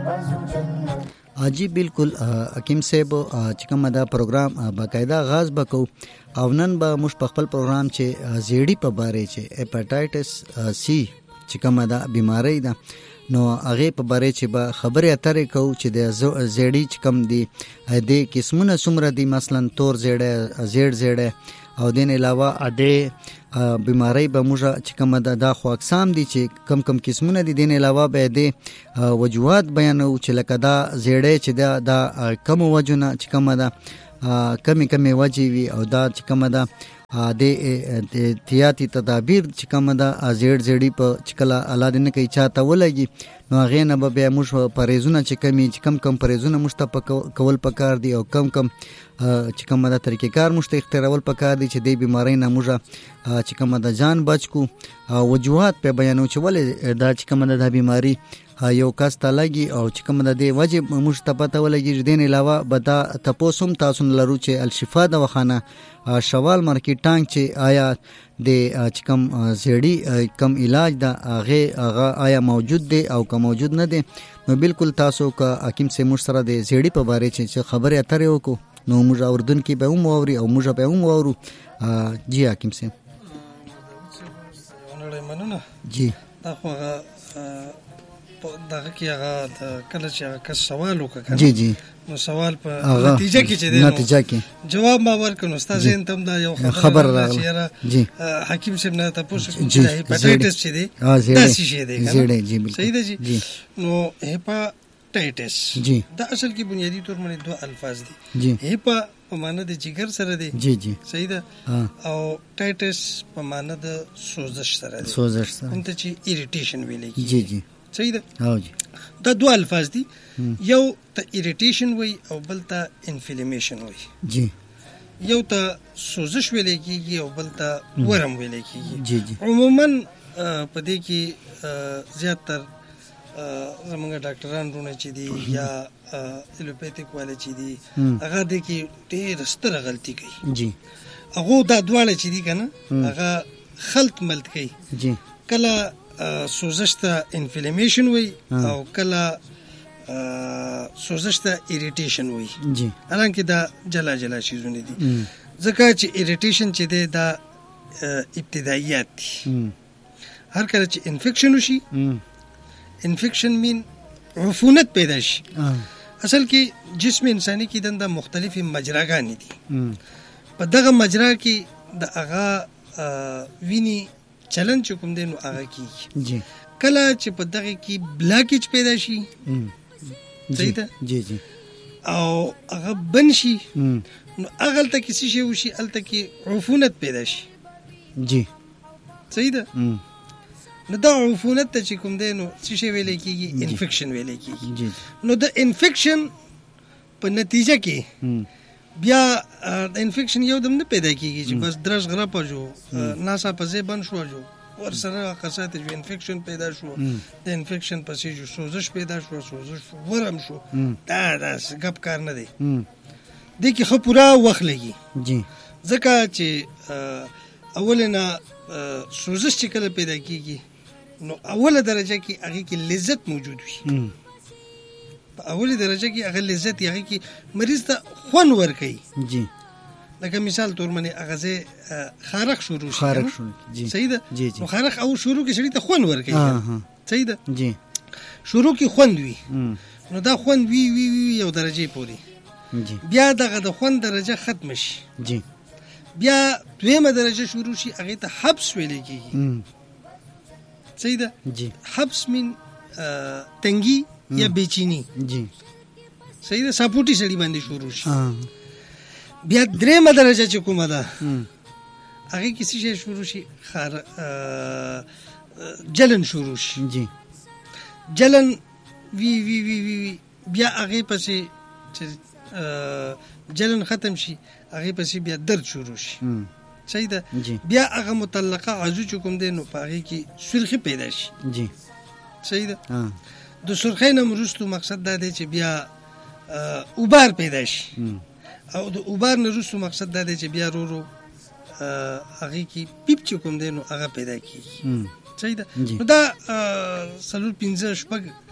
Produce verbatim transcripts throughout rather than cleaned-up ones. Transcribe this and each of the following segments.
اجي بالکل حکیم صاحب چې کوم دا پروګرام باقاعده غاز بکو او نن به موږ په خپل پروګرام چې زیړی په باره چې هپاتایټس سی چې کوم دا بیماری ده نو هغه په باره چې به خبرې اترې کوو چې د زیړی چې کوم دی د قسمونه څومره دي مثلا تور زیړی زیړ زیړی او دین علاوه د بیماری به موږ چې کوم دا د خو اقسام دي چې کم کم قسمونه دي دین علاوه به د وجوهات بیانو چې لکه دا زیړی چې دا د کم وجونه چې کوم دا کمی کمی وجې وي او دا چې کوم دا د احتیاطي تدابیر چې کوم دا زیړ زیړی په چکلا الله دې نه کوي چاته ولګي نو هغه نه به بیا موږ پرهیزونه چې کمی چې کم کم پرهیزونه موږ ته کول پکار دي او کم کم چې کوم دا طریقې کار موږ ته اختیارول پکار دي چې د بیماری نه موږ چې کوم دا جان بچ کو وجوهات په بیانو چې ولې دا چې کوم دا بیماری یو کس ته لګي او چې کوم د دې وجه موږ ته پته ولګي دین علاوه به دا تاسو هم تاسو لرو چې الشفا دواخانه شوال مارکیټ ټانک چې آیا د چې کوم زیړی کم علاج دا هغه هغه آیا موجود دی او که موجود نه دی نو بالکل تاسو که حکیم سے موږ سره د زیړی په باره چې خبرې اترې وکړو نو موږ اوردونکي به هم واوري او موږ به هم واورو. جی حکیم سے جی دا خو دغه کې هغه کله چې هغه کس سوال وکړ جی جی نو سوال په نتیجه کې چې دی نتیجه کې جواب ما ورکړ نو استاد زین تم دا یو خبر راغله جی حکیم صاحب نه تاسو چې هپاتایټس چې دی دا شي دی زیړی جی بالکل صحیح ده جی نو هپاتایټس جی دا اصل کې بنیادی طور باندې دوه الفاظ دي جی هپا په معنی د جگر سره دی جی جی صحیح ده او ټایټس په معنی د سوزش سره دی سوزش سره انت چې ایریټیشن ویل کی جی جی صحیح ده او جی دا دوه الفاظ دي یو ته ایریټیشن وای او بل ته انفلیمیشن وای جی یو ته سوزش ویل کیږي او بل ته ورم ویل کیږي جی جی عموما په دې کې زیاتره زمونږ ډاکټران رونه چې دي یا الوپیتیک والے چې دي هغه د کې ډېر ستره غلطي کوي جی هغه دا دواړه چې دي کنه هغه خلط ملت کوي جی کله سوزش ته انفلیمیشن وای او کله سوزش ته ایریټیشن وای جی حالانکه دا جلا جلا شیزونه دي ځکه چې ایریټیشن چې دی دا ابتداییات دي هر کله چې انفیکشن وشي انفیکشن مین عفونت پیدا شي اصل کې جسم انساني کې دنده مختلفې مجراګانې دي په دغه مجرا کې د هغه ویني چلن چې کوم دی نو هغه کیږي جی کله چې په دغه کې بلاکیج پیدا شي صحیح ده جی جی او هغه بن شي نو هغه ته کې څه شي وشي الته کې عفونت پیدا شي جی صحیح ده نو دا عفونت ته چې کوم دی نو څه شي ویل کېږي انفیکشن ویل کېږي نو د انفیکشن په نتیجه کې بیا د انفیکشن یو دم نه پیدا کیږي چې بس درز غره پجو ناسا پځې بند شو جو ور سره قصات جو انفیکشن پیدا شو د انفیکشن پسې جو سوزش پیدا شو سوزش ورم شو دا دا غب کار نه دی د کی خو پورا وخت لګي جی ځکه چې اولنا سوزش چې کله پیدا کیږي نو اوله درجه کې هغه کې لذت موجود وي په اولی درجه کې هغه لذت هغه کې مریض ته خون ورکوي جی لکه مثال تور منی هغه خارق شروع شي خارق شروع جی صحیح ده جی جی خارق او شروع کې شړی ته خون ورکوي صحیح ده جی شروع کې خوند وي نو دا خوند وی وی وی یو درجه پوری جی بیا دغه د خوند درجه ختم شي جی بیا دویمه درجه شروع شي هغه ته حبس ویل کیږي صحیح ده جی حبس من تنګي یا بیچینی جی صحیح ده سپوټي سړی باندې شروع شي بیا درېمه درجه چې کومه ده هغه کې څه شي شروع شي خار جلن شروع شي جی جلن وی وی وی وی بیا هغه پسې چې جلن ختم شي هغه پسې بیا درد شروع شي صحیح ده بیا هغه متعلقه عضو چې کوم دی نو په هغه کې سرخی پیدا شي جی صحیح ده د سرخی نه وروسته مقصد دا دی چې بیا اوبار پیدا شي او د اوبار نه وروسته مقصد دا دی چې بیا رو رو هغه کې پیپ چې کوم دی نو هغه پیدا کیږي صحیح ده نو دا څلور پنځه شپږ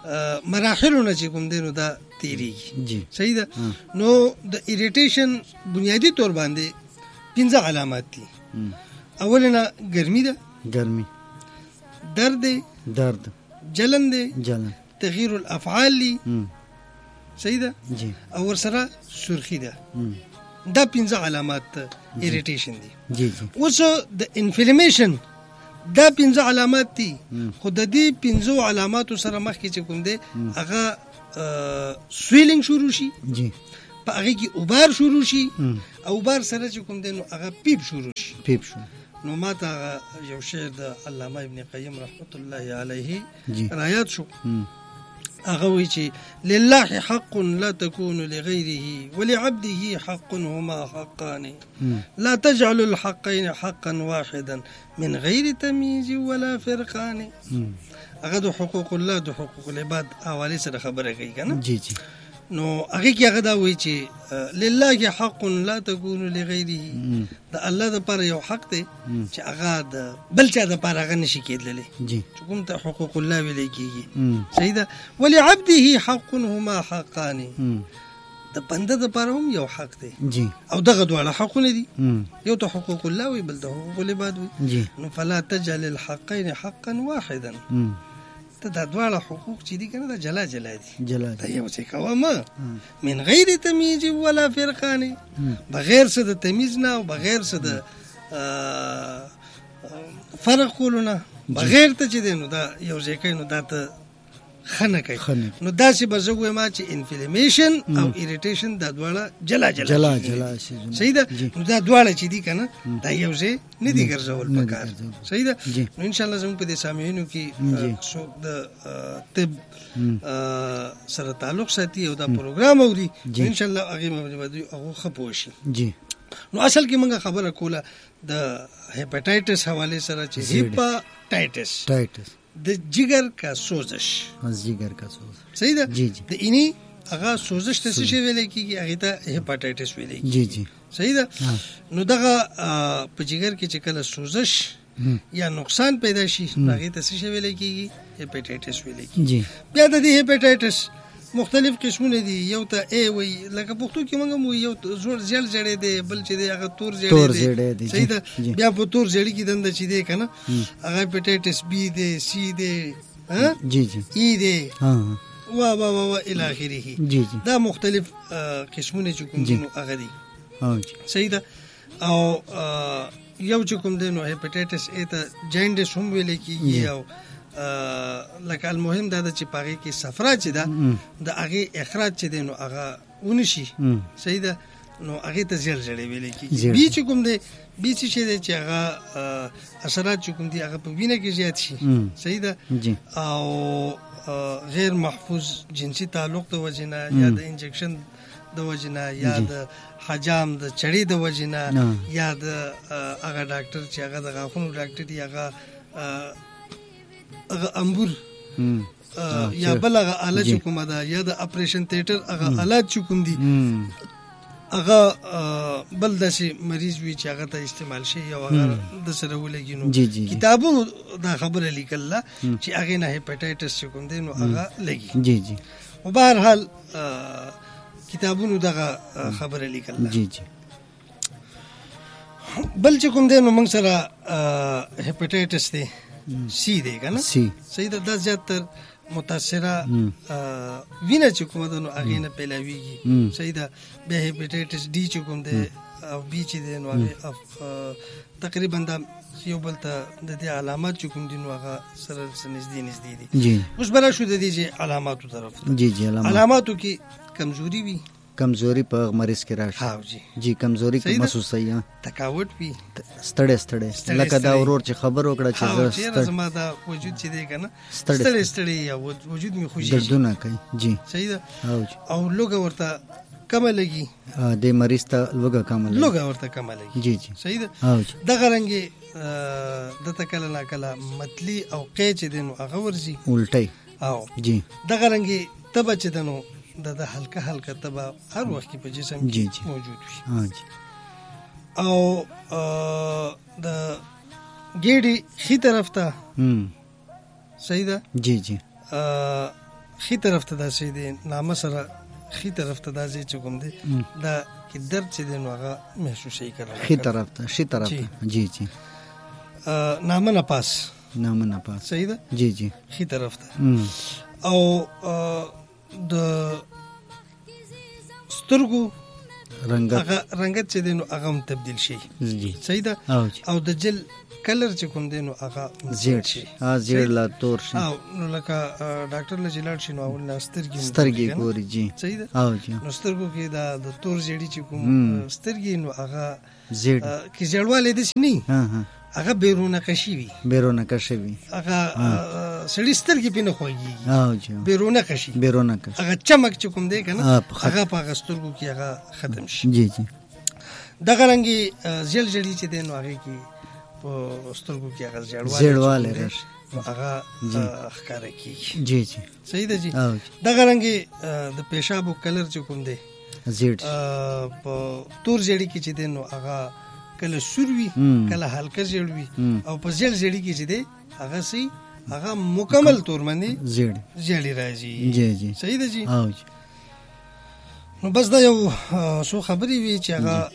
مراحلونه چې کوم دی نو دا تیریږي جی صحیح ده. نو د اریټیشن بنیادی طور باندې پنځه علامات دي. اولنا ګرمي ده، ګرمي، درد دی، درد، جلن دی، جلن، تغییر الافعال دی، صحیح ده، جی، او ورسره سرخی ده. دا پنځه علامات اریټیشن دي. جی جی. اوس د انفلیمیشن دا پنځه علامات دي، خو د دې پنځو علاماتو سره مخکې چې کوم دی هغه سویلینګ شروع شي، جی، په هغه کې اوبار شروع شي، او اوبار سره چې کوم دی نو هغه پیپ شروع شي. پیپ شو. نو ماته یو شعر د علامه ابن قیم رحمت الله علیه جی رایات شو، هغه وی چې لله حق لا تكون لغيره ولعبده حق هما حقان لا تجعل الحقين حقا واحدا من غير تمييز ولا فرقان. هغه د حقوق الله د حقوق العباد حواله سره خبره کوي کنه. جی جی. نو هغه کې هغه دا وی چې لله حق لا تكون لغيره، د الله د پر یو حق دی چې هغه د بل چا د پر هغه نشي کېدلې. جی. چې کوم ته حقوق الله ویل کېږي. صحیح ده. ولعبده حق هما حقان، د بنده د پر هم یو حق دی. جی. او دغه دواړه حقونه دي، یو ته حقوق الله وی بل ته حقوق العباد وی. جی. نو فلا تجعل الحقين حقا واحدا، ته دا دواړه حقوق چې دي کنه دا جلا جلا دي، جلا دا یو څه کومه من غیر تمیز ولا فرقان، بغیر څه د تمیز نه او بغیر څه د فرق کولونه، بغیر ته چې دی نو دا یو ځای کوي نو دا ته خنه کوي. نو داسې به زه وایم چې انفلیمیشن او اریټیشن دا دواړه جلا جلا جلا جلا شي. صحیح ده. نو دا دواړه چې دي کنه دا یو ځای نه دي ګرځول پکار. صحیح ده. نو ان شاء الله زموږ په دې سامعینو کې څوک د طب سره تعلق ساتي او دا پروګرام اوري ان شاء الله هغه باندې هغه خپو شي. جی. نو اصل کې موږ خبره کوله د هیپاټایټس حواله سره چې هیپاټایټس ټایټس د جگر کا سوزش، جگر کا سوزش. صحیح ده. جی جی. د اینی هغه سوزش ته څه ویل کیږي؟ هغه ته هیپاټایټس ویل کیږي. جی جی. صحیح ده. نو دغه په جگر کې چې کله سوزش یا نقصان پیدا شي هغه ته څه ویل کیږي؟ هیپاټایټس ویل کیږي. جی. بیا د دې هیپاټایټس مختلف قسمونه دي. یو ته ای وی لکه پښتو کې موږ مو یو زوړ ځل جړې دی، بل چې دی هغه تور جړې دی. صحیح ده. بیا په تور جړې کې دنده چې دی کنه هغه هیپاټایټس بی دی، سی دی، ها جی جی، ای دی، ها وا وا وا الی اخره. جی جی. دا مختلف قسمونه چې کوم دي نو هغه دي. ها جی. صحیح ده. او یو چې کوم دی نو هیپاټایټس ای ته جاینډس هم ویل کیږي. او لکه المهم دا چې پاغي کې صفرا چې دا د هغه اخراج چې دی نو هغه ونشي. صحیح ده. نو هغه ته زیل جړې ویل کیږي. بي چې کوم دی بي چې دی چې هغه اثرات چې کوم دی هغه په وینه کې زیات شي. صحیح ده. او غیر محفوظ جنسي تعلق د وجنه یا د انجکشن د وجنه یا د حجام د چړې د وجنه یا د هغه ډاکټر چې هغه د غاښونو ډاکټر دی هغه هغه امبور یا بل هغه آله چې کومه ده یا د اپریشن تیټر هغه آلات چې کوم دي هغه بل داسې مریض وي چې هغه ته استعمال شي یا هغه د سره ولګي. نو کتابونو دا خبره لیکله چې هغه نه هیپاټایټس چې کوم دی نو هغه لګي. جی جی. او بهر حال کتابونو دغه خبره لیکله. جی جی. بل چې کوم دی نو موږ سره هیپاټایټس دی سی دی کنه. سی. صحیح ده. دا زیاتر متاثره وینه چې کومه ده نو هغه نه پیلاویږي. صحیح ده. بیا هیپاټایټس ډي چې کوم دی او بي چې دی نو هغه تقریبا دا یو بل ته د دې علامات چې کوم دي نو هغه سره نږدې نږدې دي. جی. اوس بل شو د دې علاماتو طرف. جی جی. علاماتو کې کمزوري وي، کمزوري په مریض کې راشي. ها جی. جی کمزوري کې محسوس شي، تکاوت وي، ستړی ستړی لکه دا ورور چې خبر وکړه چې زه زما دا وجود چې دی کنه ستړی ستړی یا وجود می خوشي دردونه کوي. جی. صحیح ده. او لوګه ورته کم لګي، د مریض ته لوګه کم لګي، لوګه ورته کم لګي. جی جی. صحیح ده. دغه رنګي د تکل نه کله متلی او قیچ دینو هغه ورزي الټي. او جی. دغه رنګي تبه چې دنو د د هلکه هلکه تبه هر وخت په جسم کې موجود وي. ها جی. او د ګېډي خي طرف ته. صحیح ده. جی جی. خي طرف ته داسې دی نامه سره خي طرف ته داسې چې کوم دی دا کې درد چې دی نو هغه محسوسوي کړه خي طرف ته شي طرف ته جی جی نامه نه پاس نامه نه پاس صحیح ده جی جی خي طرف ته او د سترګو رنګت هغه رنګت چې دی نو هغه تبدیل شي جی صحیح ده او د جل کلر چې کوم دی نو هغه زیړ شي ها زیړ لا تور شي او نو لکه ډاکټر له جلاړ شي نو اول سترګې سترګې ګوري جی صحیح ده او جی نو سترګو کې دا د تور زیړی چې کوم سترګې نو هغه زیړ کې زیړواله دي نه ها ها هغه بیرونه کشي وي بیرونه کشي وي هغه سړی سترګې پینې خوږي او جی بیرونه کشي بیرونه کشي هغه چمک چې کوم دی کنه هغه په سترګو کې هغه ختم شي جی جی دغه رنګي زیړ زیړی چې دی نو هغه کې په سترګو کې هغه زیړواله راشي هغه ښکارا کیږي جی جی صحیح ده جی دغه رنګي د پیشابو کلر چې کوم دی زیړ په تور زیړی کې چې دی نو هغه کله سوروي کله هلکه زیړوي او په زیړ زیړی کې چې دی هغه سي هغه مکمل تور باندې زیړ زیړی راځي جی جی صحیح ده جی او جی نو بس دا یو څو خبرې وی چې هغه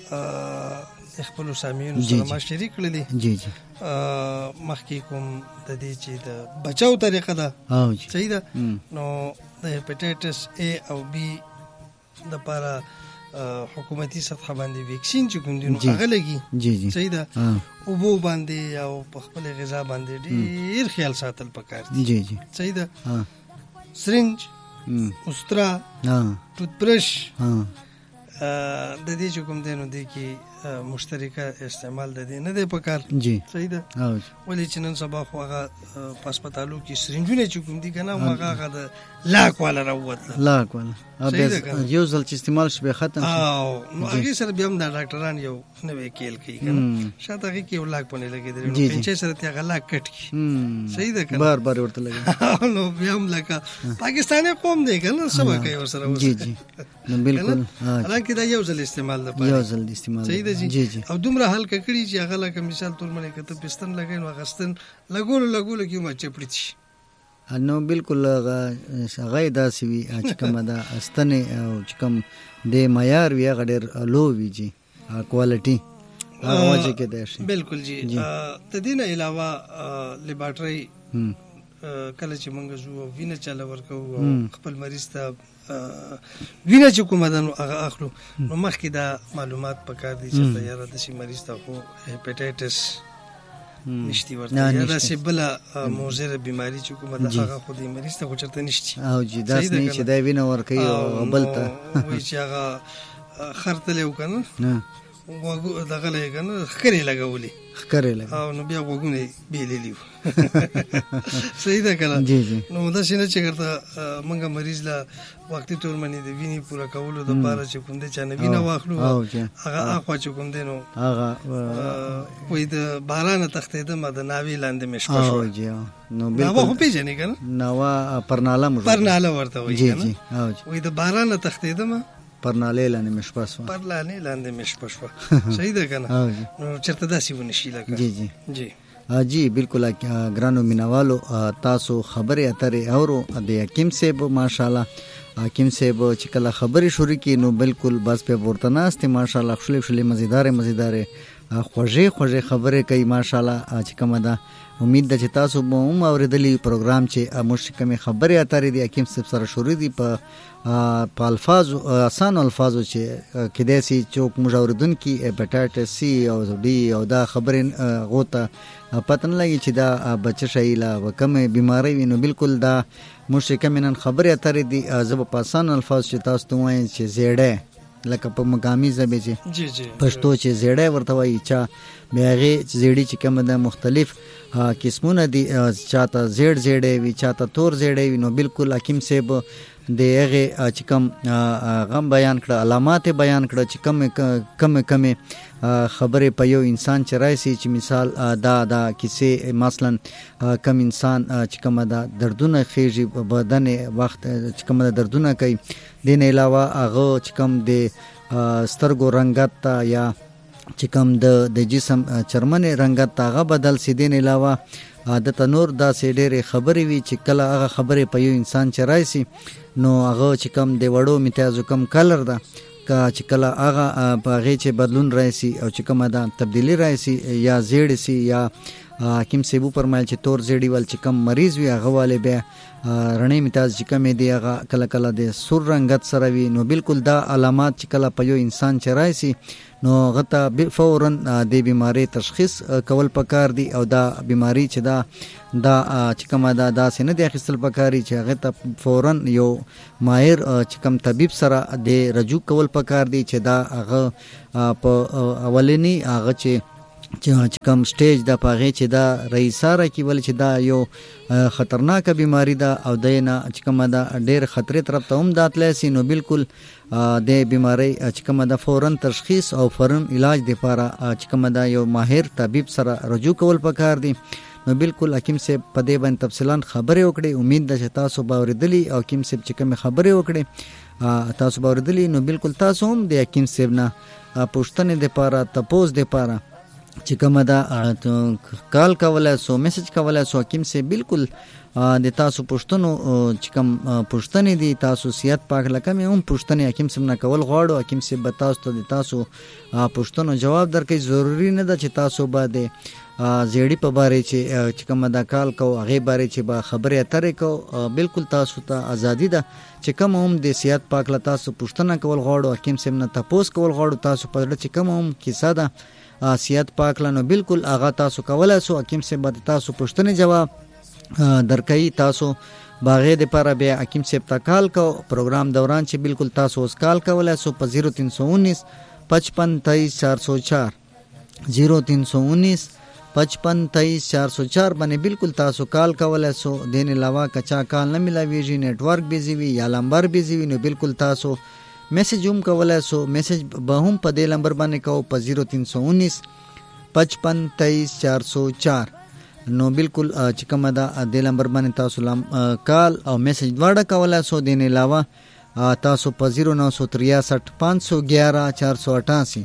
خپل سامعینو سره ما شریک کړلې جی جی مخکې کوم د دې چې د بچاو طریقه ده او جی صحیح ده نو د هپاتایټس ا او بی د لپاره حکومتي سطح باندې ویکسین چې کوم دي نو هغه لګي جی جی صحیح ده او بو باندې او په خپل غذا باندې ډیر خیال ساتل پکار دي جی جی صحیح ده سرنج استرا ټوت برش د دې چې کوم دی نو د کې مشترکه استعمال د دې نه دی پکار جی صحیح ده ولې چې نن سبا خو هغه په هسپتالو کې سرنجونه چې کوم دي کنه هغه د لاک والا راووتله لاک والا یو ځل چې استعمال شي به ختم شي او نو هغه سره بیا هم د ډاکټران یو نوې کېل کوي کنه شاته هغه کې یو لاک پنه لګیدل نو پنځه سره ته هغه لاک کټ کی صحیح ده کنه بار بار ورته لګي نو بیا هم لکه پاکستاني قوم دی کنه سبا کوي ورسره جی جی نو بالکل حالانکه دا یو ځل استعمال لپاره یو ځل استعمال صحیح ده جی جی او دومره حل کړي چې هغه لکه مثال تور منه کته پستن لګین نو غستن لګول لګول کې ما چپړی شي نو بالکل هغه داسې وي چې کومه دا استنه او چې کوم د معیار وی هغه ډېر لو وی جی کوالټي هغه وجه کې ده شي بالکل جی د دې نه علاوه لیبارټري کله چې موږ زو وینه چاله ورکو خپل مریض ته وینه چې کومه ده نو هغه اخلو نو مخکې دا معلومات پکار دي چې تیار د شي مریض ته خو هپاتایټس نشتی ورته یا دا سیبله موزر بیماری چې کومه ده هغه خو دې مریض ته خو چرته نشتی او جی داس نه چې دا وینه ورکوي او بل ته وایي چې هغه خرتلی وکنه وګو دغه لګنه خکرې لګولې خکرې لګ او نو بیا وګونه بیللی صحیح ده کنه جی جی نو دا څنګه چې ګرځا منګه مریض لا وختي تور منی دی ویني پورا کولو د پاره چې کوم دي چې نه وینه واخلو هغه اخوا چې کوم دي نو هغه وې د باران تختې د مد ناوی لاندې مشپه شو جی نو بالکل نو په پیژنې کنه نو پرناله مو پرناله ورته وې جی جی وې د باران تختې د ما پرناله لاندې مشپه شو پرناله لاندې مشپه شو صحیح ده کنه نو چرته داسې ونه شي لکه جی جی جی جی بالکل ګرانو مینوالو تاسو خبرې اترې اورو د حکیم صاحب ماشاءالله حکیم صاحب چې کله خبرې شروع کی نو بالکل بس په ورته ناست ماشاءالله خپل خپل مزیدار مزیدار خوږې خوږې خبرې کوي ماشاءالله چې کومه ده امید ده چې تاسو به هم اوریدلی پروګرام چې مشکمه خبرې اترې د حکیم صاحب سره شروع دي په په الفاظ آسان الفاظو چې کده سي چوک مجاوردونکو هپاتایټس سی او بی او دا خبرې غوته پتن لګي چې دا بچ شي لا وکمه بیماری وینو بالکل دا مشکمه نن خبرې اترې دي زب په آسان الفاظ چې تاسو ته وایي چې زیړه لکه په مقامی ژبه چې جی جی پښتو چې زیړه ورته وایي چا بیاغه زیړی چې کوم د مختلف قسمونه دي چاته زیړ زیړې وی چاته تور زیړې وی نو بالکل حکیم صاحب د هغه چې کوم غم بیان کړ علامات بیان کړ چې کم کم کم خبره په یو انسان چې راځي چې مثال دا دا کیسه مثلا کم انسان چې کوم دا دردونه خېږي بدن وخت چې کوم دا دردونه کوي دین علاوه هغه چې کوم د سترګو رنګت یا چې کوم د د جسم چرمن رنګت هغه بدل سي. دین علاوه د تنور دا سي ډېرې خبرې وي چې کله هغه خبرې په یو انسان چې راشي نو هغه چې کوم د وړو امتیازو کم کلر ده که چې کله هغه په هغې چې بدلون راشي او چې کومه دا تبدیلی راشي یا زیړ سي یا حکیم صاحب فرمایل چې تور زیړی ول چې کم مریض وي هغه والے بیا رڼې امتیاز چې کمې دی هغه کله کله د سور رنګت سره وي. نو بالکل دا علامات چې کله په یو انسان چې راشي نو هغه ته فوراً د بیماری تشخیص کول پکار دي او دا بیماری چې دا دا چې کومه دا داسې نه دی اخیستل پکاري چې هغه ته فوراً یو ماهر چې کوم طبيب سره د رجوع کول پکار دي چې دا هغه په اولنی هغه چې چې کوم سټیج د پاغې چې دا رئیساره کې ول چې دا یو خطرناک بیماری ده او دینه چې کومه دا ډېر خطرې طرف ته هم داتلی سي. نو بالکل د بیماری چې کومه دا فوراً تشخیص او فوراً علاج د لپاره چې کومه دا یو ماهر طبيب سره رجوع کول پکار دي. نو بالکل حکیم صاحب په دې باندې تفصیلا خبرې وکړي. امید ده چې تاسو به اوریدلی او حکیم صاحب چې کوم خبرې وکړي تاسو به اوریدلی. نو بالکل تاسو هم د حکیم صاحب نه پوښتنې د لپاره تپوس د لپاره چې کومه دا کال کولای سو میسج کولای سو حکیم سے بالکل د تاسو پښتنو چې کوم پښتنې دي تاسو صحت پاک لکه مې هم پښتنې حکیم سم نه کول غواړو. حکیم سے به تاسو ته د تاسو پښتنو جواب درکې. ضروری نه ده چې تاسو به زیړی په باره چې چې کومه دا کال کو هغه باره چې به خبرې اترې کو. بالکل تاسو ته ازادي ده چې کوم هم د صحت پاک له تاسو پښتنه کول غواړو حکیم سم نه تپوس کول غواړو. تاسو په چې کوم هم کیسه ده صحت پاک لنو بالکل آغا تاسو کولای سو حکیم سے بد تاسو پښتنه جواب درکې. تاسو باغې د پر بیا حکیم سے تکال کو پروګرام دوران چې بالکل تاسو اوس کال کولای سو په صفر تین سو انیس پچپن تیئیس چار سو چار صفر تین سو انیس پچپن تیئیس چار سو چار باندې بالکل تاسو کال کولای سو. دین علاوه کچا کال نه ملاویږي نیټ ورک بیزی وی یا لمبر بیزی وی نو بالکل تاسو میسج هم کولای سو. میسج به هم په دې نمبر باندې کو په صفر تین سو انیس پچپن تیئیس چار سو چار. نو بالکل چې کومه دا د نمبر باندې تاسو لام کال او میسج دواړه کولای سو. دین علاوه تاسو په صفر نو تریسٹھ پانچ سو گیارہ چار سو اٹھاسی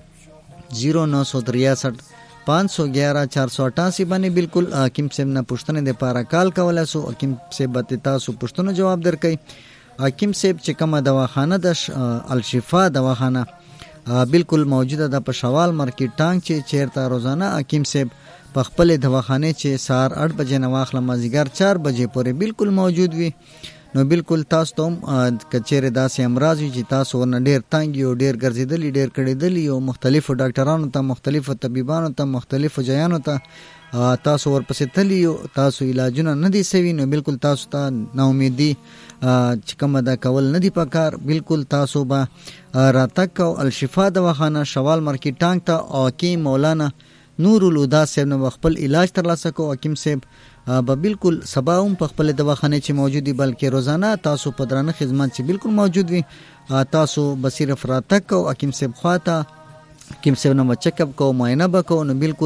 صفر نو تریسٹھ پانچ سو گیارہ چار سو اٹھاسی باندې بالکل حکیم صاحب نه پوښتنه د پاره کال کولای سو. حکیم صاحب به تاسو پوښتنه جواب درکې. حکیم صاحب چې کومه دواخانه د الشفا دواخانه بالکل موجوده ده په شوال مارکیټ ټانګ چې چیرته روزانه حکیم صاحب په خپل دواخانه چې سار اټ بجې نه واخله مازیګر چار بجې پورې بالکل موجود وي. نو بالکل تاسو ته هم کچېره داسې امراض وي چې تاسو ورنه ډېر تنګ یو ډېر ګرځېدلی ډېر کړېدلی او مختلفو ډاکټرانو ته مختلفو طبیبانو ته مختلفو جیانو ته تاسو ورپسې تللی یو تاسو علاجونه نه دي سوي. نو بالکل تاسو ته ناامیدي چې کومه دا کول نه دي پکار. بالکل تاسو به راتګ کو الشفا دواخانه شوال مارکیټ ټانګ ته او کې مولانا نور الهدى صاحب نو خپل علاج ترلاسه کو. حکیم صاحب به بالکل سبا هم په خپل دواخانه چې موجود دي بلکې روزانه تاسو په درانه خدمات چې بالکل موجود وي. تاسو به صرف راتګ کو حکیم صاحب خواته حکیم صاحب نو چیک اپ کو معاینه وکاو. نو بالکل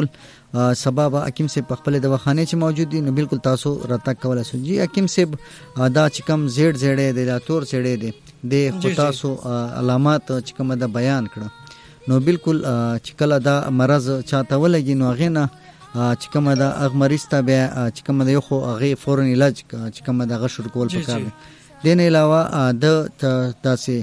سبا به حکیم صاحب په خپل دواخانه چې موجود دي. نو بالکل تاسو راتګ کولای شئ. جی حکیم صاحب دا چې کوم زیړ زیړې دی دا تور زیړې دی د خو تاسو علامات چې کوم دا بیان کړه. نو بالکل چې کله دا مرض چاته ولګي نو هغه نه چې کومه دا اغ مریض ته بیا چې کومه یو خو هغه فورن علاج چې کومه دا غشور کول پکار دی. دین علاوه د تاسو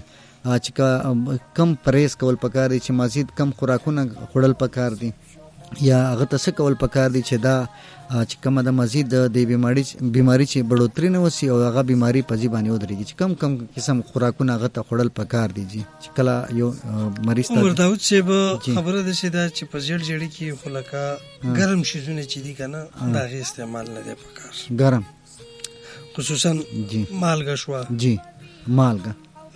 چې کم پرهیز کول پکار دي چې مزید کم خوراکونه خوړل پکار دي یا هغه څه کول پکار دي چې دا چې کومه د مزید د بیماری بیماری چې بډوتري نه وسی او هغه بیماری په ځی باندې ودرېږي چې کم کم قسم خوراکونه هغه ته خوړل پکار دي. چې کله یو مریض ته ورته چې خبره ده چې دا چې په ځړ جړی کې خلکا ګرم شیزونه چې دي کنه دا غي استعمال نه دی پکار. ګرم خصوصا مالګه شو جی مالګه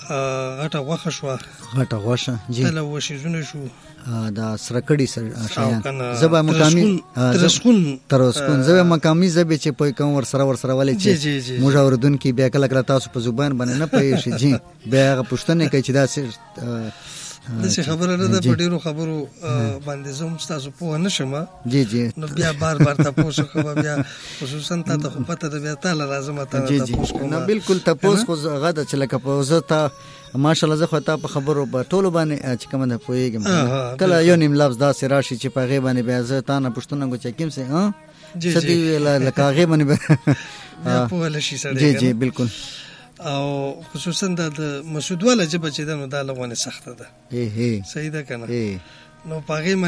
غټه غوښه شو غټه غوښه جی تل وشیزونه شو دا سرکړی شیان زبا مقامی ترسخون ترسخون زبا مقامی زبې چې په کوم ور سره ور سره ولې چې موږ اوردون کې بیا کله کله تاسو په زبان باندې نه پېښې جی بیا غ پښتنه کوي چې دا داسې خبره نه ده، په ډېرو خبرو باندې زه هم ستاسو پوه نه شم. جی جی نو بیا بار بار تپوس کوم، بیا خصوصا تا ته خو پته ده، بیا تاله راځم ته تپوس کوم. نه بالکل تپوس خو هغه ده چې لکه په زه ته ماشاءالله زه خو ته په خبرو په ټولو باندې چې کومه ده پوهېږم. کله یو نیم لفظ داسې راشي چې په هغې باندې بیا زه تا نه پوښتنه کوم چې کوم څه څه دې ویله لکه هغې باندې بیا پوه نه شي سړی. جی جی بالکل. او خصوصا دا د مسعود والا ژبه چې ده نو دا لغونې سخته ده. صحیح ده که نه؟ نو په هغې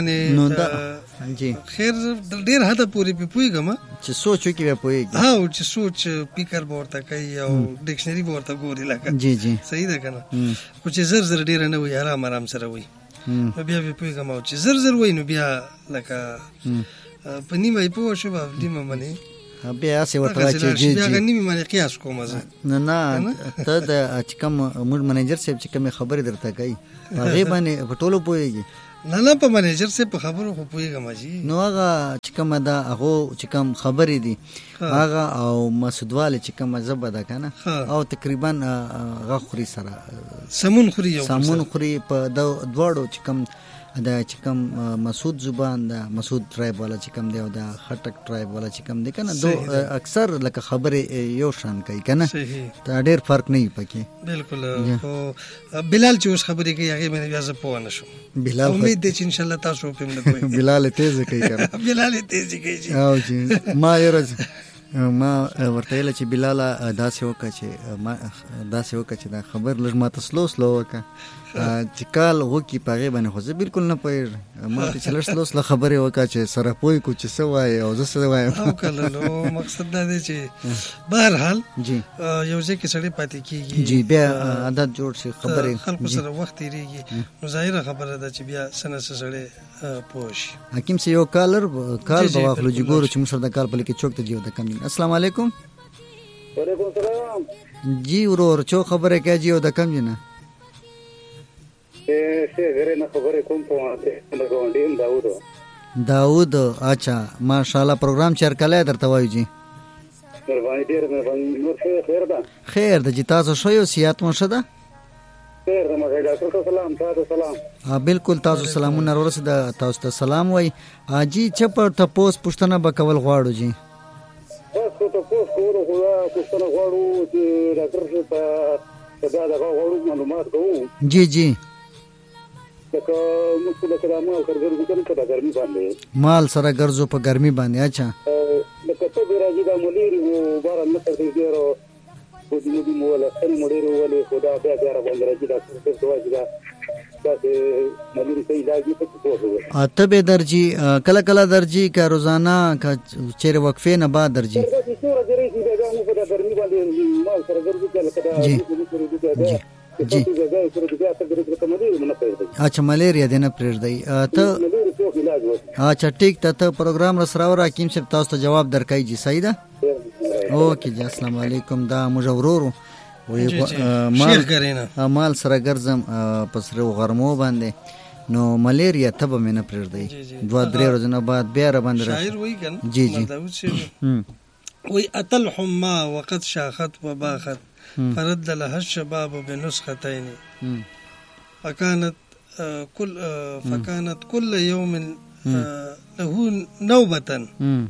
باندې خیر ډېر حده پورې پې پوهېږم چې سوچ وکړي بیا پوهېږي. ها چې سوچ فکر به ورته کوي او ډکشنري به ورته ګوري لکه. جی جی صحیح ده که نه؟ خو چې زر زر ډېره نه وي، ارام ارام سره وي، نو بیا بیا پوهېږم. او چې زر زر وي نو بیا لکه په نیمه یې پوه شو، په نیمه باندې بیا هسې ورته وایي چې جی جی بیا هغه نیمې باندې قیاس کوم زه. نه نه ته د چې کوم موږ منیجر صاحب چې کومې خبرې درته کوي په هغې باندې په ټولو پوهېږي. نه نه په منیجر صاحب په خبرو خو پوهېږم جي. نو هغه چې کومه ده هغو چې کوم خبرې دي هغه او مسعود والي چې کومه ژبه ده که نه، او تقریبا هغه خوري سره سمون خوري، یو سمون خوري په دواړو چې کوم دا چې کوم مسعود زبان ده، مسعود ټرایب والا چې کوم دی او دا خټک ټرایب والا چې کوم دی که نه، دو اکثر لکه خبرې یو شان کوي که نه، ته ډېر فرق نه وي پکې. بالکل. خو بلال چې اوس خبرې کوي هغې باندې بیا زه پوه نه شم. بلال امید دی چې انشاءالله تاسو پرې نه پوهېږئ. بلال یې تیزه کوي که نه؟ بلال یې تیزې کوي جي. او جي ما یو ورځ ما ورته ویله چې بلاله داسې وکړه چې داسې وکړه چې دا خبر لږ ماته سلو سلو وکړه چې کال وکړي په هغې باندې، خو زه بالکل نه پوهېږم. ما ته چې لږ سلو سلو خبرې وکړه چې سره پوه کړو چې څه وایي او زه څه وایم. او کله نو مقصد دا دی چې بهرحال جی یو ځای کې سړی پاتې کېږي، جی بیا عادت جوړ شي، خبرې خلکو سره وخت تېرېږي، نو ظاهره خبره ده چې بیا څه نه څه سړی پوه شي. حکیم صاحب یو کالر کال به واخلو چې ګورو چې موږ سره د کال په لیکې چوک ته جي او د کم دي. السلام علیکم. وعلیکم السلام. جی ورور چو خبرې کوي جي او د کم دي نه؟ داود. اچھا ماشاءالله پروګرام چیر کله درته وایو جی؟ خیر ده جی، تاسو ښه یو صحت مو ښه ده؟ خیر ده مخې ډاکټر ته سلام. تاسو سلام. بالکل تاسو سلامونه ورسېده، تاسو ته سلام وایي. جی څه په تپوس پوښتنه به کول غواړو جی؟ بس خو تپوس کولو خو دا پوښتنه غواړو چې ډاکټر ته دا دغه غواړو معلومات کوو. جی جی لکه موږ لکه دا مال سره ګرځو کنه په ګرمي باندې، مال سره ګرځو په ګرمي باندې. اچھا لکه ته به راځي دا مولیر و بار نه تر دې ډیرو په دې دې مولا خل مولیر ولې خدا بیا بیا را باندې راځي دا څه څه وایي دا دا مولیر صحیح لاګي په څه وایي. ته به درځي کله کله درځي که روزانه که چیرې وقفې نه بعد درځي؟ جی جی اچھا ملیریا دې نه پرېږدئ ته. اچھا ټیک ته ته پروګرام را سره وره، حکیم صاحب تاسو ته جواب درکوي جي. صحیح ده؟ اوکې جی السلام علیکم. دا موږ ورور مال سره ګرځم په سرو غرمو باندې، نو ملیریا ته به مې نه پرېږدئ، دوه درې ورځې نه بعد بیا را باندې شاعر وایي که نه؟ جی جی وایي اتل حما وقد شاخت وباخت فرد لها الشباب بنسختين فكانت كل فكانت كل يوم له نوبة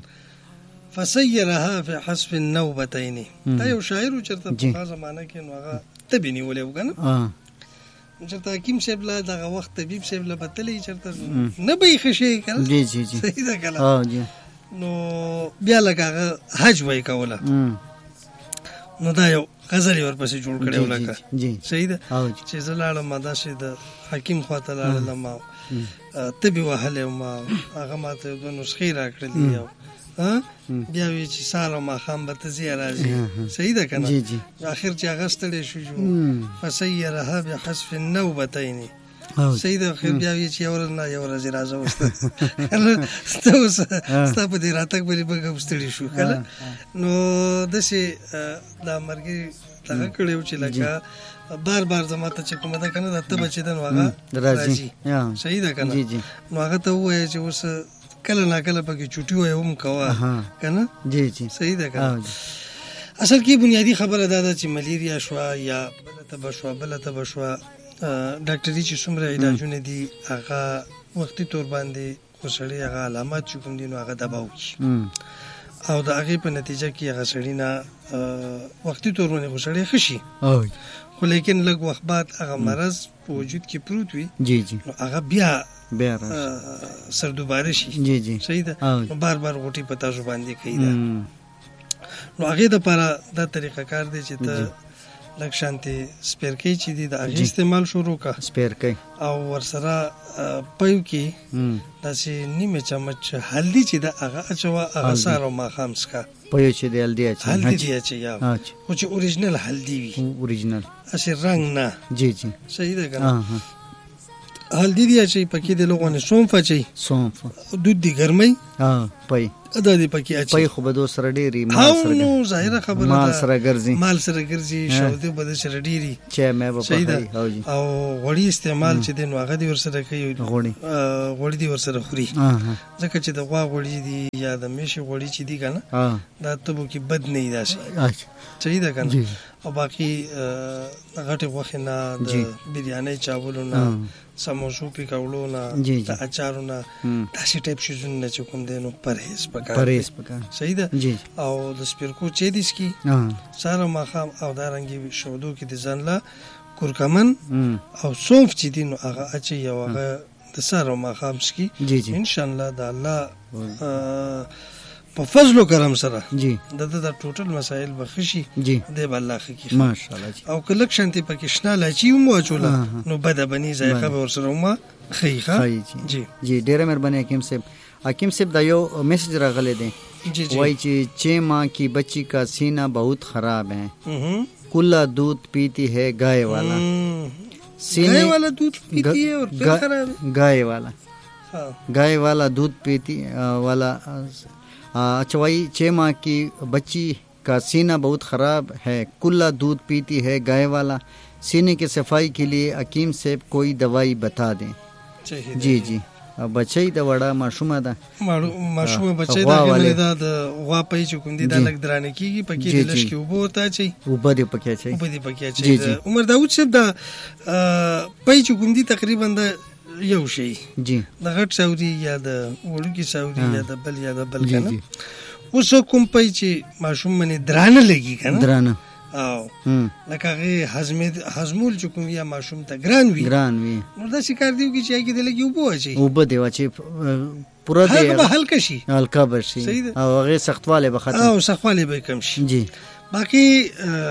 فسيرها في حسب النوبتين. دا یو شاعر و چرته په خاصه معنی کې نو هغه تبې نیولې و که نه، چرته حکیم صاحب له دغه وخت طبیب صاحب له بتلی چرته نه به یې ښه شي که نه. جی جی جی صحیح ده که نه؟ نو بیا لکه هغه حج به یې کوله، نو دا یو غزل یې ورپسې جوړ کړی و لکه. صحیح ده چې زه لاړم داسې د حکیم خوا ته لاړلم او تبې وهلی وم، هغه ما ته دوه نسخې را کړلې او بیا وی چې سهار او ماښام به ته ځې راځې. صحیح ده که نه؟ اخر چې هغه ستړی شو فسیرها بحسب النوبتین. صحیح ده. خیر بیا وی چې یو ورځ نه یو ورځ راځه اوس ستا اوس ستا په دې راتګ باندې به هم ستړي شو که نه. نو داسې دا مرګي دغه کړی و چې لکه بار بار زما ته چې کومه ده که نه دا ته به چې ده نو هغه راځي. صحیح ده که نه؟ نو هغه ته ووایه چې اوس کله نا کله پکې چوټي وایه هم کوه که نه. صحیح ده که نه؟ اصل کې بنیادي خبره دا ده چې ملیریا شوه یا بله تبه شوه بله تبه شوه، ډاکټري چې څومره علاجونه دي هغه وختي تور باندې خو سړی هغه علامات چې کوم دي نو هغه دبا وکړي او د هغې په نتیجه کې هغه سړي نه وختي تور باندې خو سړی ښه شي خو لیکن لږ وخت بعد هغه مرض په وجود کې پروت وي نو هغه بیا بیا سردوباره شي جی جی صحیح ده بار بار غوټې په تاسو باندې کوي ده نو هغې دپاره دا طریقه کار دی چې ته لږ شانتې سپیرکۍ چې دي د هغې استعمال شروع کړه سپیرکۍ او ورسره پیو کې داسې نیمه چمچ هلدي چې ده هغه اچوه هغه سهار او ماښام څښه پیو چې دی هلدي اچوي هلدي دي اچوي خو چې اوریجنل هلدي وي اوریجنل هسې رنګ نه جی جی صحیح ده که نه هلدي دي اچوي پکې د لغونې سونف اچوي سونف دود دي ګرمۍ پی دا دې پکې اچي پي خو به دو سره ډېرې مال سره نو ظاهره خبره ده مال سره ګرځي مال سره ګرځي شودې به د سره ډېري چای مې به پخوي او غوړي استعمال چې دی نو هغه دې ورسره کوي غوړي غوړي دې ورسره خوري ځکه چې د غوا غوړي دي یا د میشې غوړي چې دي که نه دا تبو کې بد نه وي داسې صحیح ده که نه او باقي غټې غوښې نه د بریانۍ چاولو نه سموسو پکوړو نه د اچارو نه داسې ټایپ شیزونه نه چې کوم دی نو پرهیز پکار پرهیز پکار صحیح ده او د سپیرکو چای دي څکي سهار او ماښام او دارنګې شودو کې د ځان له کورکمن او سونف چې دي نو هغه اچوي او هغه د سهار او ماښام څکي انشاءالله د الله په فضل و کرم سره جی د د ټوټل مسائل به ښه شي دی به الله ښه کړي ماشاءالله او که لږ شانتې پکې شنه الایچي هم واچوله نو بده به نه ذایقه به ورسره هم ښه ښه جی جی ډېره مهرباني حکیم صاحب حکیم صاحب دا یو میسج راغلی دی وایي چې چھ ماہ کی بچی کا سینہ بہت خراب ہے کلا دودھ پیتی ہے گائے والا گائے والا دودھ پیتی ہے اور پھر خراب ہے گائے والا گائے والا دودھ پیتی والا اچھا وہی چھ ماہ کی بچی کا سینہ بہت خراب ہے کلا دودھ پیتی ہے گائے والا سینے کی صفائی کے لیے حکیم صاحب کوئی دوائی بتا دیں جی جی بچی د وړه ماشومه ده ماشومه بچی ده دا د غوا پي چې کوم دي دا لږ درانه کیږي پکې د لشکې اوبه ورته اچوي اوبه دې پکې اچوي اوبه دې پکې اچوي عمر داود صاحب دا پي چې کوم دي تقریبا د یو شی جی د غټ سعودي یا د وړوکي سعودي یا د بل یا د بل کنه اوس کوم پي چې ماشوم باندې درانه لګي کنه درانه او لکه هغه هضم هضمول چې کوم یا ماشوم ته ګران وي ګران وي نو دا شکار دیو کې چې هغه د لګي وبو اچي وبو دی واچي پورا دی هغه هلکه شي هلکه بشي او هغه سختواله به ختم او سختواله به کم شي جی باقي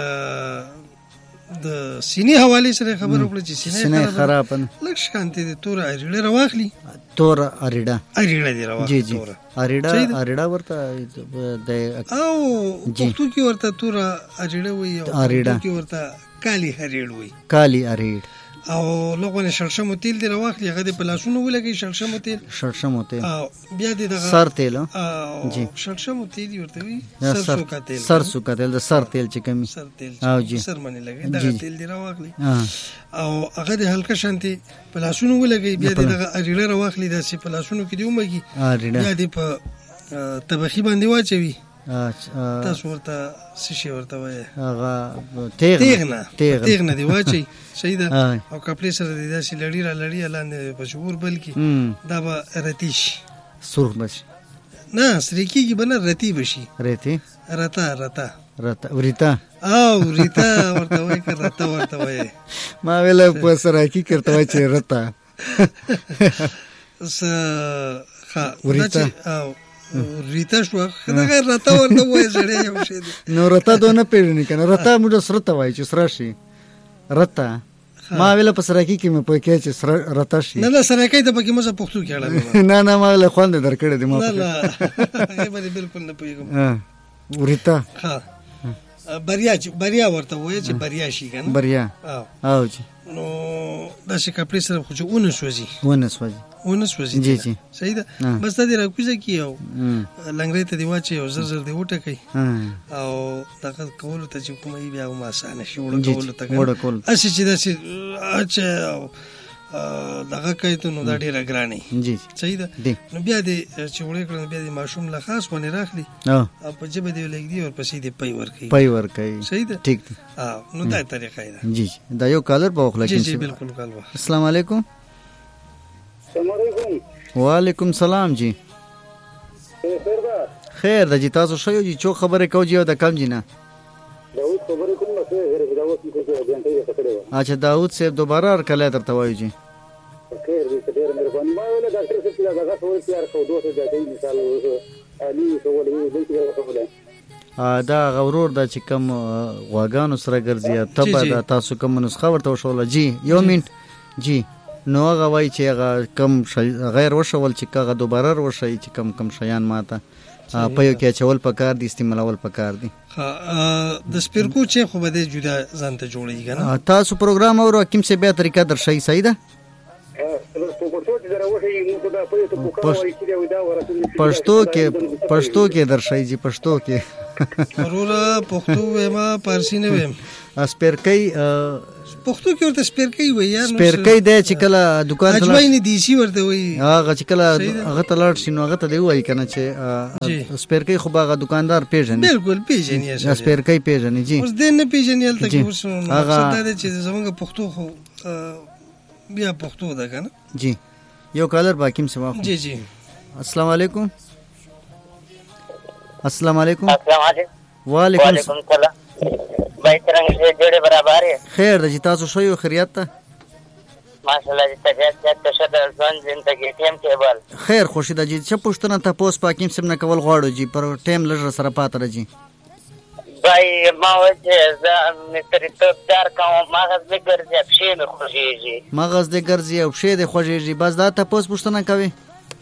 د سینې حواله سره خبر وکړه چې سینې خراب نه لکه شانتي د تور اریړه راواخلي تور اریړه اریړه دی راواخلي جی جی اریړه اریړه ورته د او پښتو کې ورته تور اریړه وي او پښتو کې ورته کالی اریړ وي کالی اریړ او لغونه شړشمو تیل دی راواخلي هغه د پلاسونو ولګي شړشمو تیل شړشمو تیل او بیا د سر تیل جی شړشمو تیل ورته وي سرسو کا تیل سرسو کا تیل د سر تیل چې کمی سر تیل او جی سر باندې لګي دا تیل دی راواخلي او هغه د هلکه شانتي پلاسونو ولګي بیا د اریړه راواخلي د سی پلاسونو کې دی ومګي بیا د په طبخي باندې واچوي تاسو ورته سشي ورته وای هغه تیغ نه تیغ نه دی واچي صحیح ده او کپړې سره د داسې لړی را لړی لاندې په شعور بلکې دا به رتیش سرخ بشي نه سریکیږي بنه رتی بشي رتی رتا رتا رتا ورتا او ریتا ورته وای که رتا ورته وای ما ویل په سراکی کرته وای چې رتا س ها ورتا او ریتا شو دا رتا ورته وای سړی یو شی نو رتا دونه پیژنې کنه رتا موږ سره وای چې سره شي رتا ما ویل په سراکی کې مې پوهې چې سره رتا شي نه نه سراکی ته پکې مزه پښتو کې اړه نه نه ما له خوند درکړې دي ما نه نه هغه باندې بالکل نه پوهیږم ورتا ها بریا بریا ورته وای چې بریا شي کنه بریا او جی نو دا چې کپړې سره خو چې اون سوځي اون سوځي اون سوځي جی جی صحیح ده بس دا دی راکوزه کیو لنګړې ته دی واچي او زر زر دی وټکای او دا کول ته چې کومه بیا ما اسانه شي وړ کول ته وړ کول اسی چې دا چې اچھا دغه کوي ته نو دا ډیره ګرانه جی صحیح ده نو بیا دې چې وړې کړن بیا دې ماشوم له خاص ونی راخلي او په جبه دې لګ دی او پسې دې پي ور کوي پي ور کوي صحیح ده ٹھیک ها نو دا طریقه ده جی دا یو کالر په خپل کې جی جی بالکل کالو السلام علیکم السلام علیکم وعلیکم سلام جی خیر د جی تاسو شو جی چو خبره کو جی او د کم جی نه داود خبره کوم نو څه داود کې څه غنټه کړو اچھا داود صاحب دوباره ور کله درته وایو جی خیر دې ډېر مهرباني ما ویل ډاکټر صاحب چې دا غوښتل تیار کو دوه د دې مثال علي سوالې دې کې راغله دا غورور د چې کم غواګانو سره ګرځي تبه دا تاسو کوم نسخه ورته وشول جی یو منټ جی نو هغه وای چې هغه کم غیر وشول چې هغه دوباره وشي چې کم کم شیان ماته په یو کې چول پکار دي استعمالول پکار دي د سپیرکو چې خو به د جدا ځان ته جوړیږي کنه تاسو پروګرام او کوم څه به طریقه درشي صحیح ده پښتو کې پښتو کې درشي جی پښتو کې ضرور پښتو وېما پارسی نه وېم سپیرکۍ پښتو کې ورته سپیرکۍ وای یار سپیرکۍ د چې کله دکان ته اجوای نه دیسی ورته وای هغه چې کله هغه ته لاړ شي نو هغه ته دی وای کنه چې سپیرکۍ خو هغه دکاندار پیژني بالکل پیژني سپیرکۍ پیژني جی اوس دې نه پیژني الته کې اوس مقصد دا چې زمونږ پښتو خو بیا پښتو ده کنه جی یو کالر باقی م سوا جی جی السلام علیکم السلام علیکم السلام علیکم وعلیکم السلام بھائی ترنگ سے جڑے برابر ہے خیر د جی تاسو شو یو خیریت ته ماشاءالله دې طبيعت ته تشدد ځان زندگی ټیم کېبل خیر خوشی د جی چې پښتنه ته پوس پاکیم سم نه کول غواړو جی پر ټیم لږ سره پاتره جی بھائی ما وجه ز مستری توپ دار کوم مغز دې ګرځي پښې مې خوږيږي مغز دې ګرځي او پښې دې خوږيږي بس دا ته پوس پښتنه کوي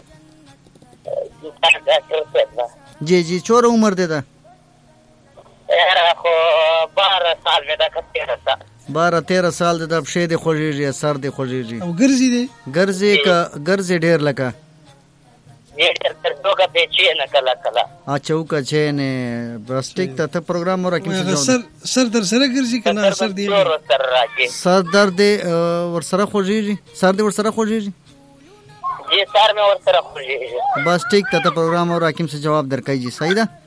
جی جی چور عمر دې ده یاره خو بارہ سال مې دا کتیره سا بارہ تیرہ سال د پښې دې خوږيږي سر دې خوږيږي او ګرځي دې ګرځي کا ګرځي ډیر لکه یې تر تر دوګه به چې نه کلا کلا اچھا وکا چې نه بس ټیک ته پروګرام ور کې سر سر در سره ګرځي کنه سر دې سر راځي سر درد ور سره خوږيږي سر دې ور سره خوږيږي جی سر مې ور سره خوږيږي بس ټیک ته پروګرام ور کې څه جواب درکای جی صحیح ده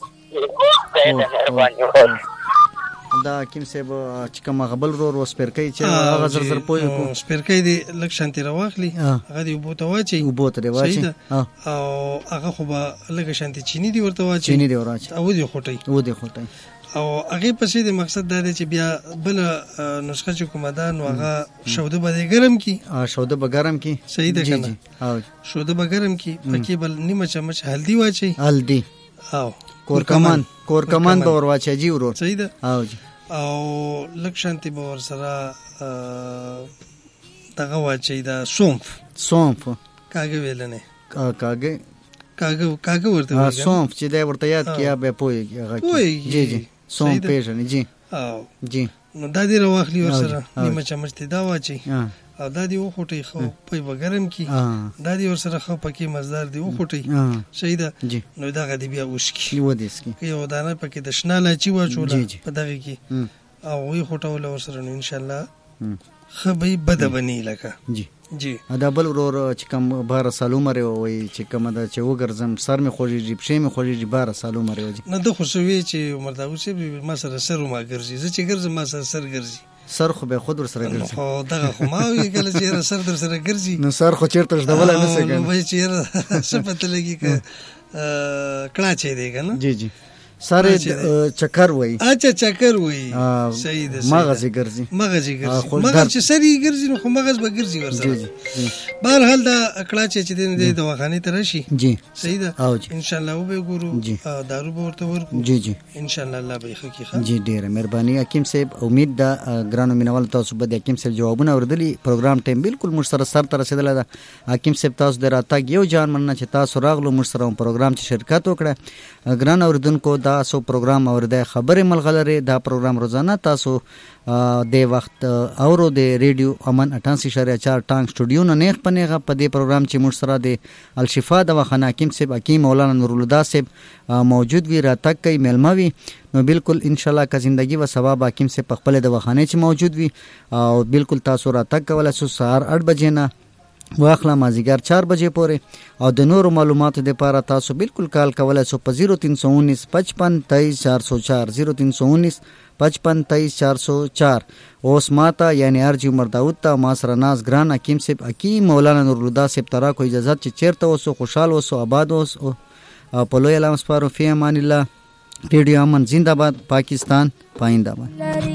دا کوم څه به چې کوم غبل ور ور سپیرکۍ چې هغه زر زر پوي کو سپیرکۍ دې لک شانتي راوخلي هغه دې وبو ته واچي وبو ته واچي او هغه خو به لک شانتي چيني دې ورته واچي چيني دې ورواچي او دې خټي او دې خټي او هغه پسې د مقصد دا دی چې بیا بل نسخه چې کومه ده نو هغه شوده به ګرم کی شوده به ګرم کی صحیح ده کنه او شوده به ګرم کی پکې بل نیمه چمچ هلدی واچي هلدی او کورکمان کورکمان به ور واچي جی ورو صحیح ده او جی او لک شانتي به ور سره دغه واچي دا سومف سومف کاګه ویلنه کاګه کاګه کاګه ورته ها سومف چې دا ورته یاد کیا به پوي جی جی سومف پیژنې جی او جی نو دا دې راوخلی ور سره نیمه چمچ ته دا واچي او دا دی وخټي خو په وګرم کی دا دی ور سره خو پکې مزدار دی وخټي صحیح ده نو دا غدي بیا وشکی و دې سکی یو دانه پکې د شنه لاچی واچول په دغه کې او وی خټول ور سره ان شاء الله خبي بد بني لکه جی جی دا بل ورور چې کوم بار سالو مری وای چې کوم دا چې وګرځم سر می خوږي پښې می خوږي بار سالو مری وای نه د خوشوي چې عمر دا اوسې ما سره سر ما ګرځي زه چې ګرځم ما سره سر ګرځي سر خو به خود ور سره ګرځي خو دغه خو ما وی کله چې سر در سره ګرځي نو سر خو چیرته ځدول نه سګي نو به چیرته سپته لګي ک کړه چي دی کنه جی جی سر چکر وای اچھا چکر وای صحیح ده مغز ګرځي مغز ګرځي مغز چې سری ګرځي نو خو مغز به ګرځي ورسره بهر حال دا اکړه چې چې د دواخانه ته راشي جی صحیح ده ان شاء الله وبه ګورو دارو به ورته ورکو جی جی ان شاء الله الله به حقیقت جی ډیره مهرباني حکیم صاحب امید ده ګرانو مینوال تاسو به د حکیم صاحب جوابونه اوردلی پروګرام ټیم بالکل مش سره سر تر رسیدل ده حکیم صاحب تاسو د راتګ یو جان مننه چې تاسو راغلو مش سره پروګرام چې شرکت وکړه ګران اوردونکو دا تاسو پروګرام اوریدای خبرې ملغلره دا پروګرام روزانه تاسو د وخت اورو د ریډیو امن اٹھاسی اشاریه چار ټانګ سټوډیو نه نیغ پنیغه په دې پروګرام چې موږ سره د الشفا د وخت حکیم صاحب حکیم مولانا نورالهدى صاحب موجود وی راتک کوي ملموي نو بالکل ان شاء الله که زندگی و ثواب حکیم صاحب په خپل د وخانه چې موجود وي او بالکل تاسو راتک کولای شئ سهار آٹھ بجې نه واخلا مازیګر چار بجې پورې او د نورو معلوماتو لپاره تاسو بالکل کال کولای شئ په زیرو تین سو انیس پچپن تیئیس چار سو چار زیرو تین سو انیس پچپن تیئیس چار سو چار اوس ماتا یعنی ارجی عمر داود ته ما سره ناز ګران حکیم صاحب حکیم مولانا نورالهدى صاحب ترا کو اجازه چې چیرته اوسو خوشحال اوسو آباد اوسو په لوی علام سپارو فی امان الله ریډیو امن زنده‌باد پاکستان پاینده باد